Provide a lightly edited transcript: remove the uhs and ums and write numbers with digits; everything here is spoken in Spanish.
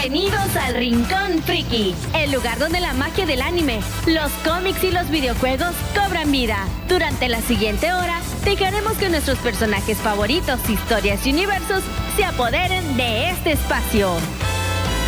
Bienvenidos al Rincón Friki, el lugar donde la magia del anime, los cómics y los videojuegos cobran vida. Durante la siguiente hora, dejaremos que nuestros personajes favoritos, historias y universos se apoderen de este espacio.